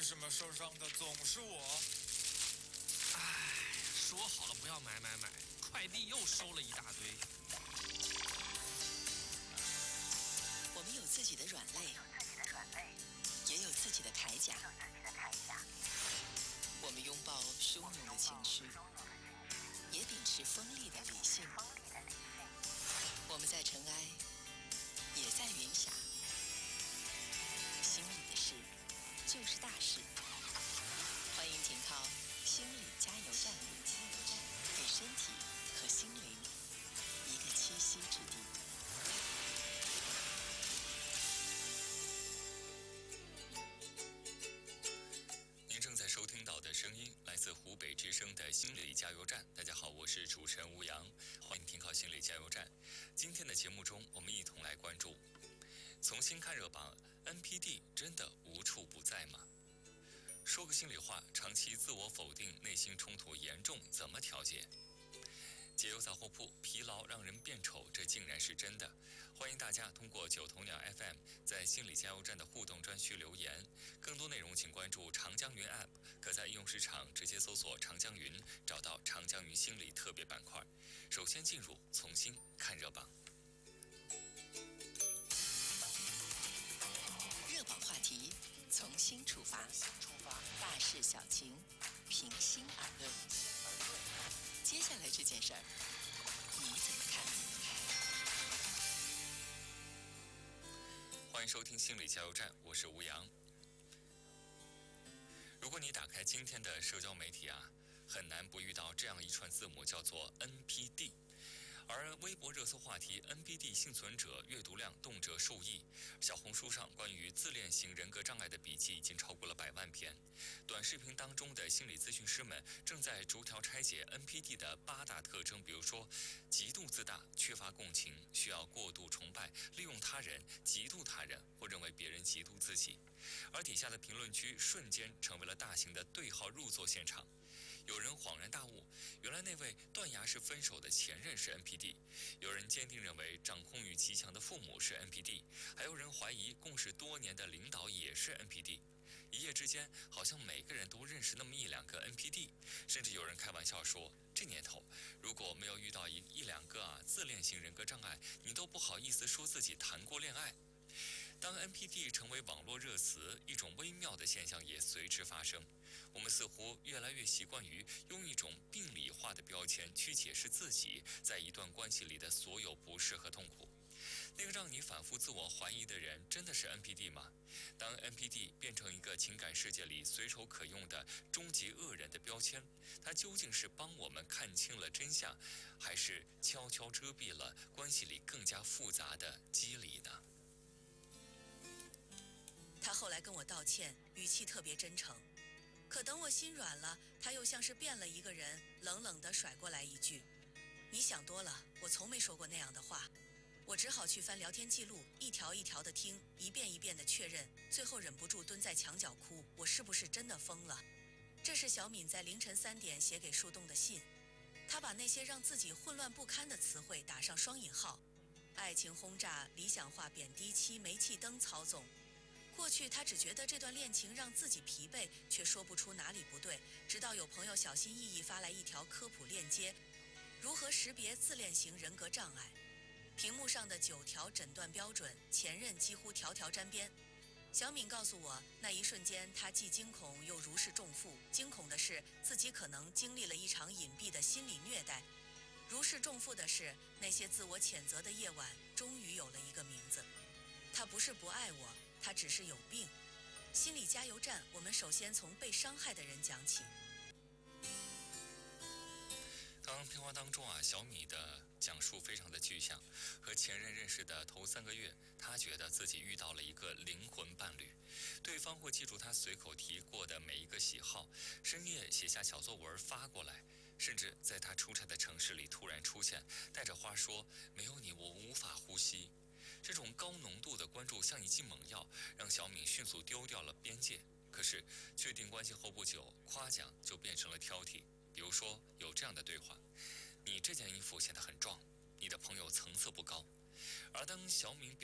什么受伤的总是我？ 唉，说好了不要买，快递又收了一大堆。 我们有自己的软肋，也有自己的铠甲。我们拥抱汹涌的情绪，也秉持锋利的理性。我们在尘埃，也在云霞。心里的事，就是大事。欢迎停靠心理加油站，给身体和心灵一个栖息之地。 您正在收听到的声音来自湖北之声的心理加油站。大家好，我是主持人吴阳，欢迎停靠心理加油站。今天的节目中，我们一同来关注：从新看热榜 ，NPD 真的无处不在吗？说个心里话，长期自我否定，内心冲突严重，怎么调节？解忧杂货铺，疲劳让人变丑，这竟然是真的。欢迎大家通过九头鸟 FM 在心理加油站的互动专区留言。更多内容请关注长江云 App， 可在应用市场直接搜索长江云，找到长江云心理特别板块。首先进入从新看热榜。 热榜话题，从新出发，大事小情，平心而论。接下来这件事儿，你怎么看？ 欢迎收听心理加油站，我是吴阳。如果你打开今天的社交媒体很难不遇到这样一串字母，叫做 NPD。而微博热搜话题 NPD 幸存者阅读量动辄数亿，小红书上关于自恋型人格障碍的笔记已经超过了100万篇。短视频当中的心理咨询师们正在逐条拆解 NPD 的8大特征，比如说极度自大、缺乏共情、需要过度崇拜、利用他人、嫉妒他人或认为别人嫉妒自己。而底下的评论区瞬间成为了大型的对号入座现场。有人恍然大悟，原来那位断崖式分手的前任是 NPD， 有人坚定认为掌控欲极强的父母是 NPD， 还有人怀疑共事多年的领导也是 NPD。 一夜之间，好像每个人都认识那么1-2个 NPD， 甚至有人开玩笑说，这年头如果没有遇到一两个自恋型人格障碍，你都不好意思说自己谈过恋爱。当 NPD 成为网络热词，一种微妙的现象也随之发生。我们似乎越来越习惯于用一种病理化的标签去解释自己在一段关系里的所有不适和痛苦。那个让你反复自我怀疑的人，真的是 NPD 吗？当 NPD 变成一个情感世界里随手可用的终极恶人的标签，它究竟是帮我们看清了真相，还是悄悄遮蔽了关系里更加复杂的机理呢？ 他后来跟我道歉，语气特别真诚。可等我心软了，他又像是变了一个人，冷冷地甩过来一句：“你想多了，我从没说过那样的话。”我只好去翻聊天记录，一条一条地听，一遍一遍地确认，最后忍不住蹲在墙角哭，我是不是真的疯了？这是小敏在凌晨3点写给树洞的信，她把那些让自己混乱不堪的词汇打上双引号：爱情轰炸、理想化贬低期、煤气灯操纵。过去他只觉得这段恋情让自己疲惫，却说不出哪里不对，直到有朋友小心翼翼发来一条科普链接：如何识别自恋型人格障碍。屏幕上的9条诊断标准，前任几乎条条沾边。小敏告诉我，那一瞬间她既惊恐又如释重负。惊恐的是自己可能经历了一场隐蔽的心理虐待，如释重负的是那些自我谴责的夜晚终于有了一个名字。他不是不爱我，他只是有病。心理加油站，我们首先从被伤害的人讲起。 刚刚片花当中小米的讲述非常的具象。和前任认识的头3个月，他觉得自己遇到了一个灵魂伴侣，对方会记住他随口提过的每一个喜好，深夜写下小作文发过来，甚至在他出差的城市里突然出现，带着话说：“没有你，我无法呼吸。”这种高浓度的关注像一剂猛药，让小敏迅速丢掉了边界。可是确定关系后不久，夸奖就变成了挑剔。比如说有这样的对话：“你这件衣服显得很壮，你的朋友层次不高。”而当小敏